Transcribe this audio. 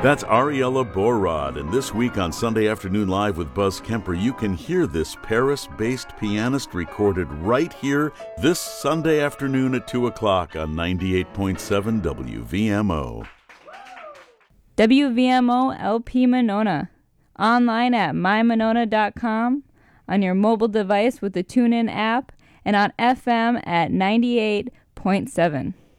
That's Ariella Borrod, and this week on Sunday Afternoon Live with Buzz Kemper, you can hear this Paris-based pianist recorded right here this Sunday afternoon at 2 o'clock on 98.7 WVMO. WVMO LP Monona. Online at mymonona.com, on your mobile device with the TuneIn app, and on FM at 98.7.